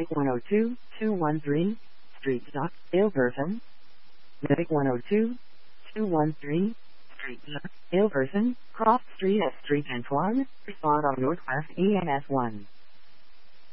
Medic 102, 213, Street Dock, Ilverson. Medic 102, 213, Street Dock, Ilverson, Croft Street at Street Antoine, respond on Northwest ENS 1.